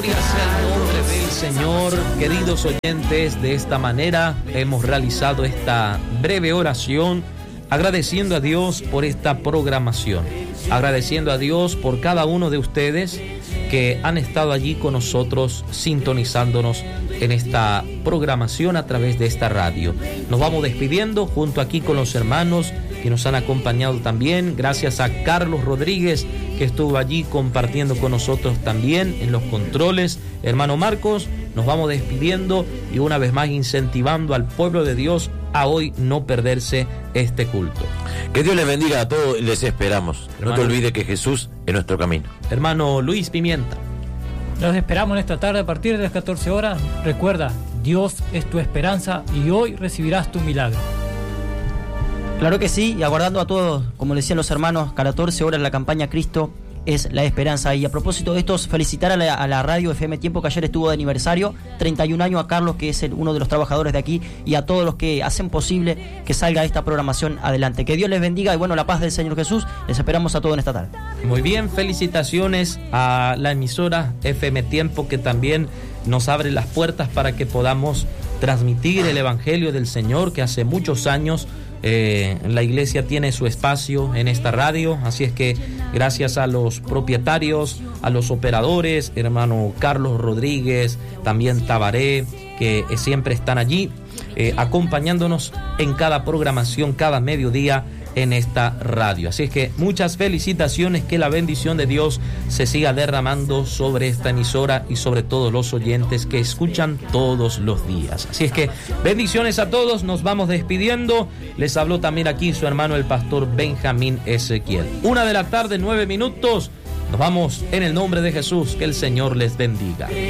Gloria sea el nombre del Señor. Queridos oyentes, de esta manera hemos realizado esta breve oración, agradeciendo a Dios por esta programación, agradeciendo a Dios por cada uno de ustedes que han estado allí con nosotros, sintonizándonos en esta programación a través de esta radio. Nos vamos despidiendo junto aquí con los hermanos que nos han acompañado también. Gracias a Carlos Rodríguez, que estuvo allí compartiendo con nosotros también en los controles. Hermano Marcos, nos vamos despidiendo y una vez más incentivando al pueblo de Dios a hoy no perderse este culto. Que Dios les bendiga a todos y les esperamos. Hermano, no te olvides que Jesús es nuestro camino. Hermano Luis Pimienta. Los esperamos en esta tarde a partir de las 14 horas. Recuerda, Dios es tu esperanza y hoy recibirás tu milagro. Claro que sí, y aguardando a todos, como decían los hermanos, 14 horas la campaña Cristo es la esperanza. Y a propósito de esto, felicitar a la radio FM Tiempo, que ayer estuvo de aniversario, 31 años, a Carlos, que es uno de los trabajadores de aquí, y a todos los que hacen posible que salga esta programación adelante. Que Dios les bendiga y bueno, la paz del Señor Jesús. Les esperamos a todos en esta tarde. Muy bien, felicitaciones a la emisora FM Tiempo, que también nos abre las puertas para que podamos transmitir el Evangelio del Señor, que hace muchos años la iglesia tiene su espacio en esta radio. Así es que gracias a los propietarios, a los operadores, hermano Carlos Rodríguez, también Tabaré, que siempre están allí acompañándonos en cada programación, cada mediodía en esta radio. Así es que muchas felicitaciones, que la bendición de Dios se siga derramando sobre esta emisora y sobre todos los oyentes que escuchan todos los días. Así es que bendiciones a todos, nos vamos despidiendo. Les habló también aquí su hermano el pastor Benjamín Ezequiel. 1:00 p.m, 9 minutos. Nos vamos en el nombre de Jesús, que el Señor les bendiga.